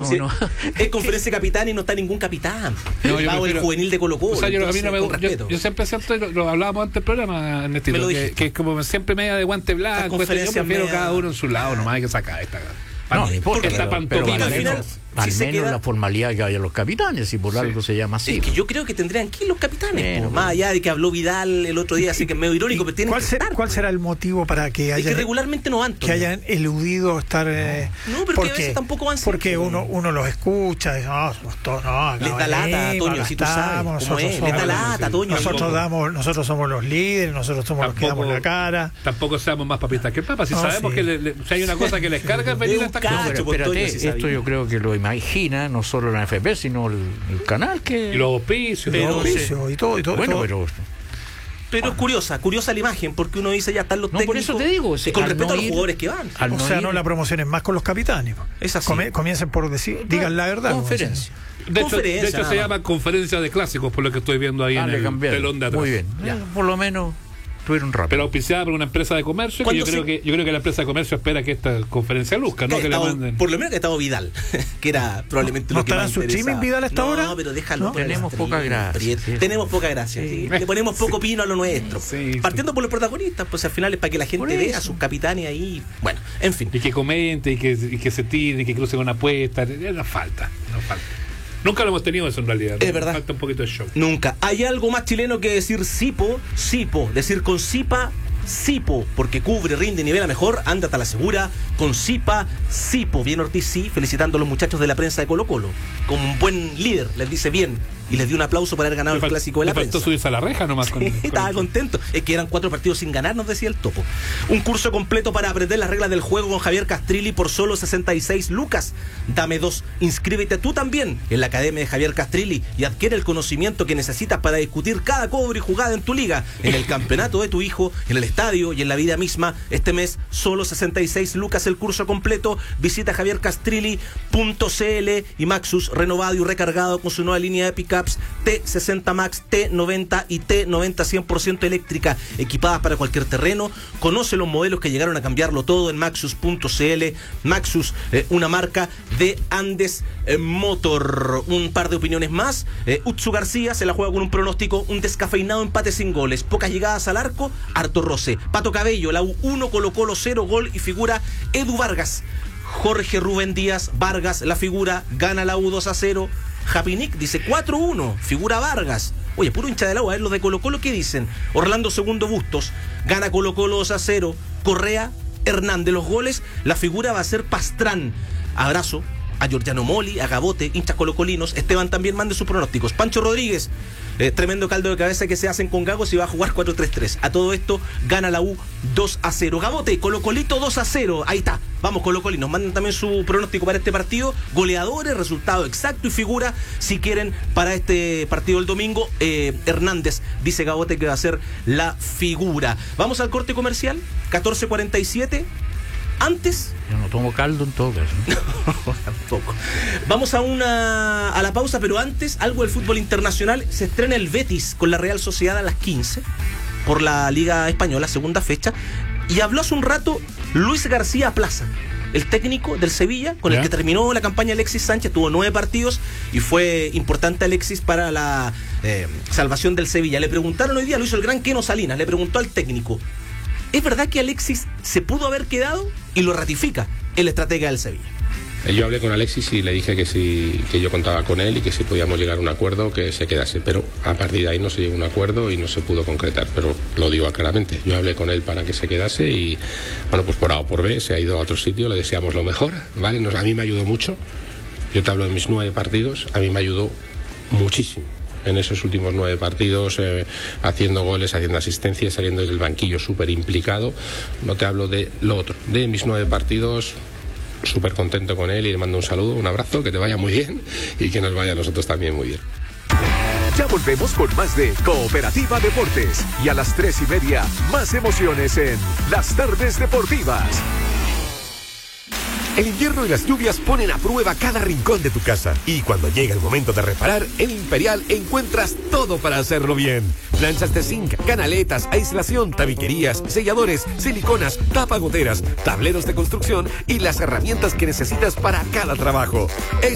Es conferencia de capitán y no está ningún capitán. No, el juvenil de Colo-Colo. O sea, a mí no me gusta. Yo siempre siento, lo hablábamos antes del programa, Ernestito, que es como siempre media de guante blanco. Yo prefiero cada uno en su lado, nomás hay que sacar esta. Porque esta pantomima. Al menos la formalidad que haya los capitanes, y por algo se llama así. Es que yo creo que tendrían que ir los capitanes, más allá de que habló Vidal el otro día, así que es medio irónico, pero tienen ¿Cuál será el motivo para que hayan, que regularmente no van, que hayan eludido estar? No, pero que a veces tampoco van. Porque uno los escucha, les da lata, Toño, si tú sabes cómo es, les da lata, Toño. Nosotros somos los líderes, nosotros somos los que damos la cara. Tampoco seamos más papistas que el Papa, si sabemos que si hay una cosa que les carga es venir a esta cosa. Espérate, esto yo creo que lo imagina no solo la FP, sino el canal que... Y los auspicios. Y todo. Bueno, pero es curiosa la imagen, porque uno dice ya están los técnicos. Por eso te digo, con respecto a los jugadores que van. No la promoción es más con los capitanes. Es así. Comiencen por decir, digan la verdad. Conferencia. De hecho se llama conferencia de clásicos, por lo que estoy viendo ahí en el telón de atrás. Muy bien, por lo menos tuvieron rápido. Pero auspiciada por una empresa de comercio, que yo creo que la empresa de comercio espera que esta conferencia luzca, no que la manden. Por lo menos que ha estado Vidal, que era probablemente lo que más interesaba. ¿No estará en su streaming Vidal hasta ahora? No, pero déjalo. Tenemos poca gracia. Tenemos poca gracia. Le ponemos poco pino a lo nuestro. Partiendo por los protagonistas, pues al final es para que la gente vea a sus capitanes ahí. Bueno, en fin. Y que comente, y que se tire, y que crucen una apuesta. No falta. Nunca lo hemos tenido eso en realidad, ¿no? Es verdad. Falta un poquito de show. Nunca. Hay algo más chileno que decir Sipo, decir con Sipa, Sipo, porque cubre, rinde y nivela mejor. Ándate a la segura con Sipa, Sipo. Bien Ortiz, sí, felicitando a los muchachos de la prensa de Colo-Colo. Como un buen líder, les dice bien. Y les dio un aplauso por haber ganado el clásico de la prensa. Faltó subirse a la reja nomás. Estaba contento. Es que eran 4 partidos sin ganar, nos decía el Topo. Un curso completo para aprender las reglas del juego con Javier Castrilli por solo 66 lucas. Dame 2. Inscríbete tú también en la Academia de Javier Castrilli y adquiere el conocimiento que necesitas para discutir cada cobro y jugada en tu liga, en el campeonato de tu hijo, en el estadio y en la vida misma. Este mes, solo 66 lucas el curso completo. Visita javiercastrilli.cl y Maxus, renovado y recargado con su nueva línea de pickups T60 Max, T90 y T90 100% eléctrica, equipadas para cualquier terreno. Conoce los modelos que llegaron a cambiarlo todo en Maxus.cl. Maxus, una marca de Andes Motor. Un par de opiniones más. Utsu García se la juega con un pronóstico: un descafeinado empate sin goles, pocas llegadas al arco, harto roce. Pato Cabello, la U1, Colo-Colo 0, gol y figura Edu Vargas. Jorge Rubén Díaz Vargas, la figura, gana la U 2-0. Happy Nick dice 4-1, figura Vargas. Oye, puro hincha del agua, a ver los de Colo-Colo, ¿qué dicen? Orlando Segundo Bustos, gana Colo-Colo 2-0. Correa, Hernández, los goles, la figura va a ser Pastrán. Abrazo a Giorgiano Moli, a Gabote, hinchas colocolinos. Esteban también mande sus pronósticos. Pancho Rodríguez, tremendo caldo de cabeza que se hacen con Gagos y va a jugar 4-3-3. A todo esto, gana la U 2-0. Gabote, Colocolito 2-0. Ahí está. Vamos, Colocolinos. Mandan también su pronóstico para este partido. Goleadores, resultado exacto y figura, si quieren, para este partido el domingo. Hernández, dice Gabote, que va a ser la figura. Vamos al corte comercial, 14:47. Antes... Yo no tomo caldo en todo caso. No, tampoco. Vamos a la pausa, pero antes, algo del fútbol internacional. Se estrena el Betis con la Real Sociedad a las 15 por la Liga Española, segunda fecha. Y habló hace un rato Luis García Plaza, el técnico del Sevilla, con el que terminó la campaña Alexis Sánchez. Tuvo 9 partidos y fue importante Alexis para la salvación del Sevilla. Le preguntaron hoy día, lo hizo el gran Keno Salinas, le preguntó al técnico: ¿es verdad que Alexis se pudo haber quedado? Y lo ratifica el estratega del Sevilla. Yo hablé con Alexis y le dije que sí, que yo contaba con él y que si podíamos llegar a un acuerdo, que se quedase. Pero a partir de ahí no se llegó a un acuerdo y no se pudo concretar. Pero lo digo claramente, yo hablé con él para que se quedase y, bueno, pues por A o por B se ha ido a otro sitio, le deseamos lo mejor, ¿vale? A mí me ayudó mucho. Yo te hablo de mis 9 partidos, a mí me ayudó muchísimo. En esos últimos 9 partidos, haciendo goles, haciendo asistencias, saliendo del banquillo súper implicado. No te hablo de lo otro, de mis 9 partidos, súper contento con él y le mando un saludo, un abrazo, que te vaya muy bien y que nos vaya a nosotros también muy bien. Ya volvemos con más de Cooperativa Deportes y a las 3:30 más emociones en Las Tardes Deportivas. El invierno y las lluvias ponen a prueba cada rincón de tu casa. Y cuando llega el momento de reparar, en Imperial encuentras todo para hacerlo bien. Planchas de zinc, canaletas, aislación, tabiquerías, selladores, siliconas, tapagoteras, tableros de construcción y las herramientas que necesitas para cada trabajo.